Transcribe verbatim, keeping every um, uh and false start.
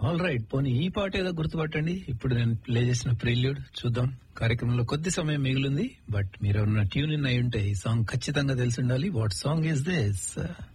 All right, పోనీ ఈ పాట ఏదో గుర్తుపట్టండి. ఇప్పుడు నేను ప్లే చేసిన ప్రిల్యూడ్ చూద్దాం. కార్యక్రమంలో కొద్ది సమయం మిగిలింది, బట్ మీరు ట్యూన్ ఇన్ అయి ఉంటే ఈ సాంగ్ ఖచ్చితంగా తెలిసి ఉండాలి. What song is this?